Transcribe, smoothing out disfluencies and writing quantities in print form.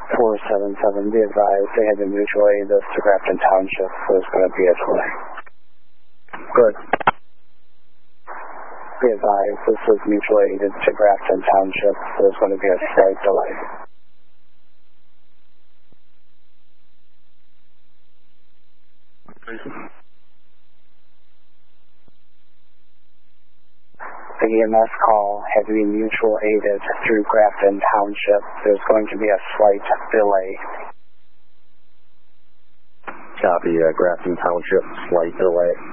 477, be advised, they had been mutual aid this to Grafton Township, so there's going to be a delay. Good. Be advised, this was mutual aid to Grafton Township, so there's going to be a slight delay. The EMS call had to be mutual aided through Grafton Township. There's going to be a slight delay. Copy, Grafton Township, slight delay.